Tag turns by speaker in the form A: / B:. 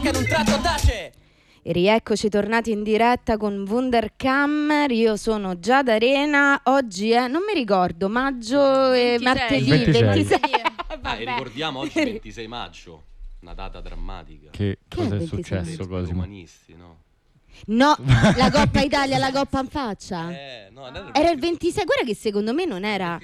A: E rieccoci tornati in diretta con Wunderkammer. Io sono Giada Arena. Oggi è, non mi ricordo, maggio e
B: 26.
A: martedì
C: 26.
A: 26.
D: E ricordiamo oggi 26 maggio, una data drammatica.
C: Che cosa
A: è
C: è
A: 26
C: successo,
D: I
C: Cosimo?
D: romanisti, no?
A: No, la Coppa Italia, la Coppa in faccia.
D: No,
A: Era il 26, guarda che secondo me non era